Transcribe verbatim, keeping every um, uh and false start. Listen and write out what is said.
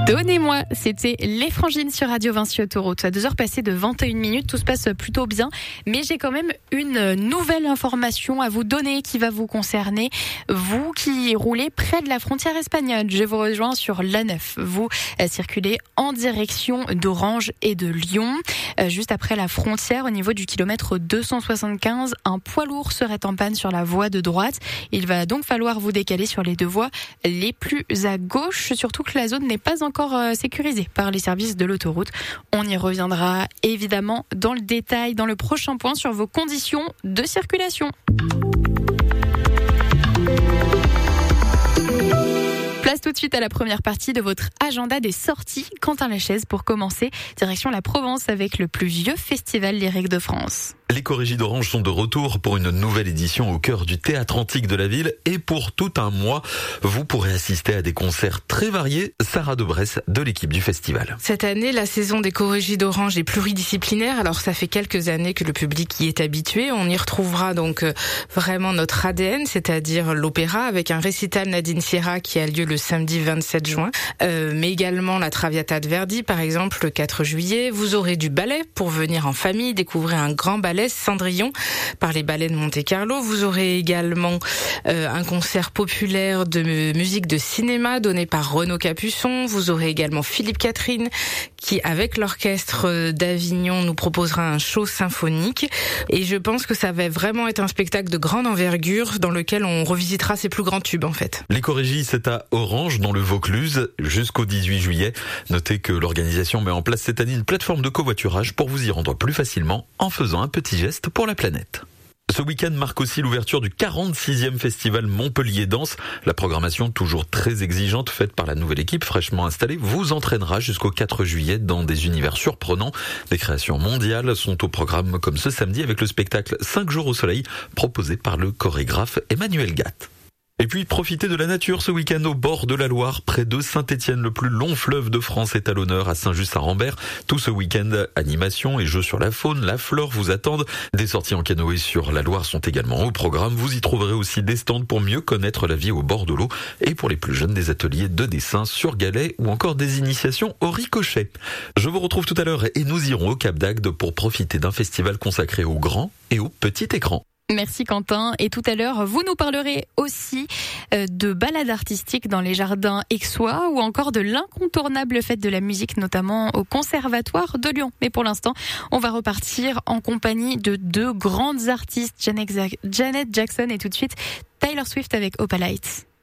Donnez-moi, c'était Les Frangines sur Radio Vinci Autoroute. À deux heures passées de vingt et une minutes, tout se passe plutôt bien. Mais j'ai quand même une nouvelle information à vous donner qui va vous concerner. Vous qui roulez près de la frontière espagnole, je vous rejoins sur l'A neuf. Vous circulez en direction d'Orange et de Lyon. Juste après la frontière, au niveau du kilomètre deux cent soixante-quinze, un poids lourd serait en panne sur la voie de droite. Il va donc falloir vous décaler sur les deux voies les plus à gauche, surtout que la zone n'est pas encore sécurisée par les services de l'autoroute. On y reviendra évidemment dans le détail dans le prochain point sur vos conditions de circulation. Place tout de suite à la première partie de votre agenda des sorties. Quentin Lachaise pour commencer. Direction la Provence avec le plus vieux festival lyrique de France. Les Chorégies d'Orange sont de retour pour une nouvelle édition au cœur du théâtre antique de la ville. Et pour tout un mois, vous pourrez assister à des concerts très variés. Sarah Debresse de l'équipe du festival. Cette année, la saison des Chorégies d'Orange est pluridisciplinaire. Alors ça fait quelques années que le public y est habitué. On y retrouvera donc vraiment notre A D N, c'est-à-dire l'opéra avec un récital Nadine Sierra qui a lieu le samedi vingt-sept juin. Euh, mais également la Traviata de Verdi, par exemple, le quatre juillet. Vous aurez du ballet pour venir en famille, découvrir un grand ballet Cendrillon par les ballets de Monte-Carlo. Vous aurez également euh, un concert populaire de musique de cinéma donné par Renaud Capuçon. Vous aurez également Philippe Catherine qui, avec l'orchestre d'Avignon, nous proposera un show symphonique. Et je pense que ça va vraiment être un spectacle de grande envergure dans lequel on revisitera ses plus grands tubes en fait. Les Chorégies, c'est à Orange, dans le Vaucluse, jusqu'au dix-huit juillet. Notez que l'organisation met en place cette année une plateforme de covoiturage pour vous y rendre plus facilement en faisant un petit geste pour la planète. Ce week-end marque aussi l'ouverture du quarante-sixième festival Montpellier Danse. La programmation, toujours très exigeante, faite par la nouvelle équipe fraîchement installée, vous entraînera jusqu'au quatre juillet dans des univers surprenants. Des créations mondiales sont au programme comme ce samedi avec le spectacle cinq jours au soleil proposé par le chorégraphe Emmanuel Gatt. Et puis, profitez de la nature ce week-end au bord de la Loire, près de Saint-Étienne. Le plus long fleuve de France est à l'honneur à Saint-Just-à-Rambert. Tout ce week-end, animation et jeux sur la faune, la flore vous attendent. Des sorties en canoë sur la Loire sont également au programme. Vous y trouverez aussi des stands pour mieux connaître la vie au bord de l'eau. Et pour les plus jeunes, des ateliers de dessin sur galets ou encore des initiations au ricochet. Je vous retrouve tout à l'heure et nous irons au Cap d'Agde pour profiter d'un festival consacré au grand et au petit écran. Merci Quentin. Et tout à l'heure, vous nous parlerez aussi de balades artistiques dans les jardins aixois ou encore de l'incontournable fête de la musique, notamment au Conservatoire de Lyon. Mais pour l'instant, on va repartir en compagnie de deux grandes artistes, Janet Jackson et tout de suite Taylor Swift avec Opalite.